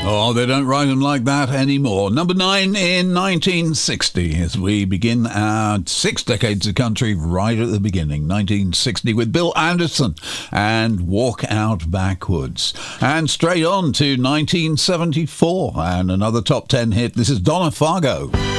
Oh, they don't write them like that anymore. Number 9 in 1960, as we begin our 6 decades of country right at the beginning. 1960 with Bill Anderson and Walk Out Backwards. And straight on to 1974 and another top 10 hit. This is Donna Fargo.